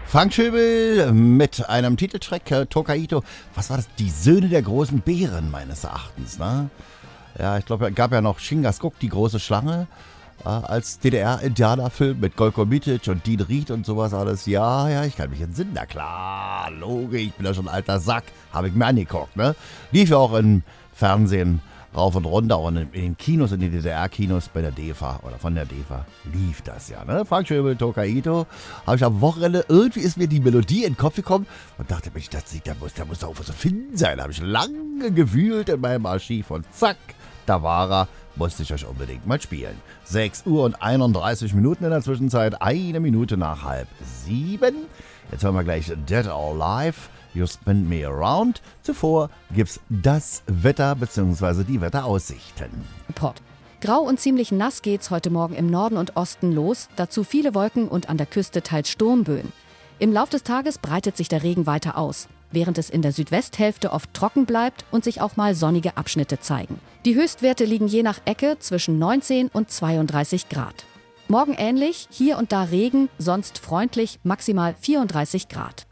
Frank Schöbel mit einem Titeltrack, Tokaido. Was war das? Die Söhne der großen Bären, meines Erachtens, ne? Ja, ich glaube, es gab ja noch Shingasguk, die große Schlange, als DDR-Indianerfilm mit Golko Mitic und Dean Ried und sowas alles. Ja, ich kann mich entsinnen. Na klar, logisch, ich bin ja schon ein alter Sack. Habe ich mir angeguckt, ne? Lief ja auch im Fernsehen rauf und runter, auch in den Kinos, in den DDR-Kinos bei der DEFA oder von der DEFA lief das ja, ne? Frank Schöbel, Tokaido, habe ich am Wochenende, irgendwie ist mir die Melodie in den Kopf gekommen und dachte, Mensch, da muss doch irgendwo zu finden sein. Habe ich lange gewühlt in meinem Archiv und zack, da war er, musste ich euch unbedingt mal spielen. 6 Uhr und 31 Minuten in der Zwischenzeit, 1 Minute nach 6:30. Jetzt hören wir gleich Dead or Alive, You Spin Me Around. Zuvor gibt's das Wetter bzw. die Wetteraussichten. Report. Grau und ziemlich nass geht's heute Morgen im Norden und Osten los, dazu viele Wolken und an der Küste teils Sturmböen. Im Lauf des Tages breitet sich der Regen weiter aus, während es in der Südwesthälfte oft trocken bleibt und sich auch mal sonnige Abschnitte zeigen. Die Höchstwerte liegen je nach Ecke zwischen 19 und 32 Grad. Morgen ähnlich, hier und da Regen, sonst freundlich, maximal 34 Grad.